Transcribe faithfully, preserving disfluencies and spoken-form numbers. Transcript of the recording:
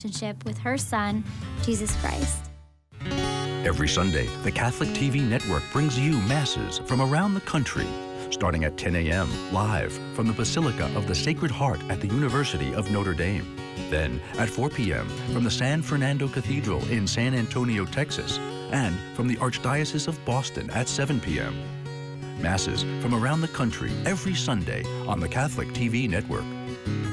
relationship with her Son, Jesus Christ. Every Sunday, the Catholic T V network brings you masses from around the country, starting at ten a m live from the Basilica of the Sacred Heart at the University of Notre Dame. Then at four p m from the San Fernando Cathedral in San Antonio, Texas, and from the Archdiocese of Boston at seven p m Masses from around the country every Sunday on the Catholic T V network.